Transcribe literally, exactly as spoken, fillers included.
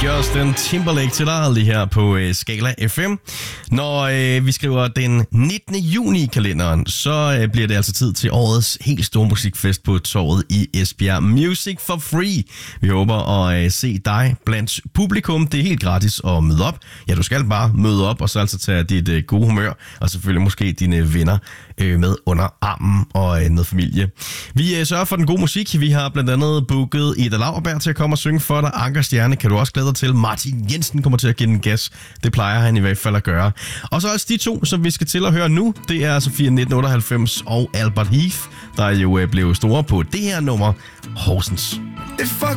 Justin Timberlake til dig lige her på øh, Skala F M. Når øh, vi skriver den nittende juni i kalenderen, så øh, bliver det altså tid til årets helt store musikfest på torvet i Esbjerg. Music for Free. Vi håber at øh, se dig blandt publikum. Det er helt gratis at møde op. Ja, du skal bare møde op og så altså tage dit øh, gode humør og selvfølgelig måske dine venner øh, med under armen og øh, noget familie. Vi øh, sørger for den gode musik. Vi har blandt andet booket Ida Lauerberg til at komme og synge for dig. Anker Stjerne kan du også glæde dig til. Martin Jensen kommer til at give den gas. Det plejer han i hvert fald at gøre. Og så også de to, som vi skal til at høre nu. Det er Sofia nitten otteoghalvfems og Albert Heath, der jo øh, blev store på det her nummer, Horsens.